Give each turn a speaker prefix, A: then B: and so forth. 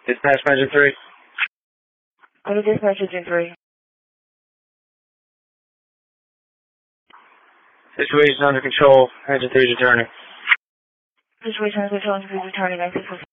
A: Dispatch Engine 3.
B: Under Dispatch Engine 3.
A: Situation under control. Engine 3 is returning.
B: Situation under control, Engine 3 is returning.